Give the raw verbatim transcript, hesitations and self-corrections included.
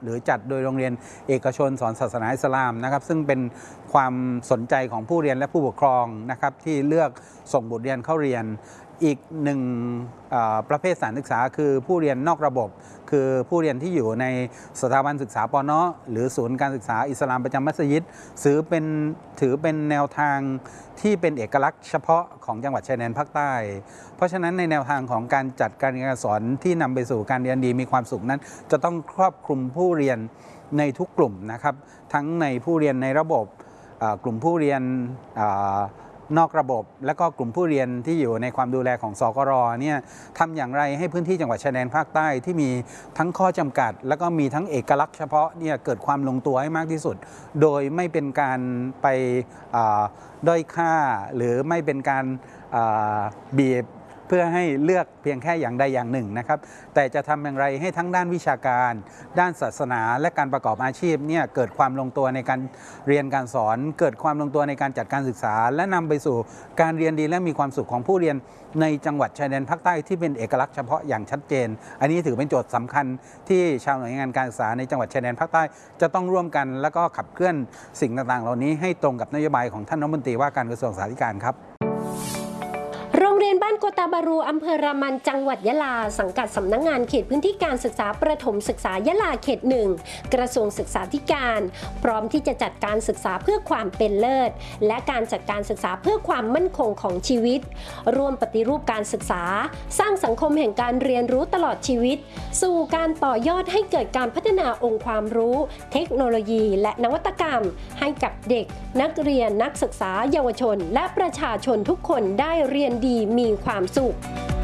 หรือจัดโดยโรงเรียนเอกชนสอนศาสนาอิสลามนะครับซึ่งเป็นความสนใจของผู้เรียนและผู้ปกครองนะครับที่เลือกส่งบุตรเรียนเข้าเรียนอีกหนึ่งประเภทสถานศึกษาคือผู้เรียนนอกระบบคือผู้เรียนที่อยู่ในสถาบันศึกษาปน.หรือศูนย์การศึกษาอิสลามประจำมัสยิดถือเป็นถือเป็นแนวทางที่เป็นเอกลักษณ์เฉพาะของจังหวัดชายแดนภาคใต้เพราะฉะนั้นในแนวทางของการจัดการเรียนการสอนที่นำไปสู่การเรียนดีมีความสุขนั้นจะต้องครอบคลุมผู้เรียนในทุกกลุ่มนะครับทั้งในผู้เรียนในระบบกลุ่มผู้เรียนนอกระบบและก็กลุ่มผู้เรียนที่อยู่ในความดูแลของสกร.เนี่ยทำอย่างไรให้พื้นที่จังหวัดชายแดนภาคใต้ที่มีทั้งข้อจำกัดและก็มีทั้งเอกลักษณ์เฉพาะเนี่ยเกิดความลงตัวให้มากที่สุดโดยไม่เป็นการไปด้อยค่าหรือไม่เป็นการบีบเพื่อให้เลือกเพียงแค่อย่างใดอย่างหนึ่งนะครับแต่จะทำอย่างไรให้ทั้งด้านวิชาการด้านศาสนาและการประกอบอาชีพเนี่ยเกิดความลงตัวในการเรียนการสอนเกิดความลงตัวในการจัดการศึกษาและนำไปสู่การเรียนดีและมีความสุขของผู้เรียนในจังหวัดชายแดนภาคใต้ที่เป็นเอกลักษณ์เฉพาะอย่างชัดเจนอันนี้ถือเป็นโจทย์สำคัญที่ชาวหน่วยงานการศึกษาในจังหวัดชายแดนภาคใต้จะต้องร่วมกันแล้วก็ขับเคลื่อนสิ่งต่างๆเหล่านี้ให้ตรงกับนโยบายของท่านรัฐมนตรีว่าการกระทรวงศึกษาธิการครับโรงเรียนบ้านโกตาบารูอำเภอรามันจังหวัดยะลาสังกัดสำนักงานเขตพื้นที่การศึกษาประถมศึกษายะลาเขตหนึ่งกระทรวงศึกษาธิการพร้อมที่จะจัดการศึกษาเพื่อความเป็นเลิศและการจัดการศึกษาเพื่อความมั่นคงของชีวิตร่วมปฏิรูปการศึกษาสร้างสังคมแห่งการเรียนรู้ตลอดชีวิตสู่การต่อยอดให้เกิดการพัฒนาองค์ความรู้เทคโนโลยีและนวัตกรรมให้กับเด็กนักเรียนนักศึกษาเยาวชนและประชาชนทุกคนได้เรียนดีมีความสุข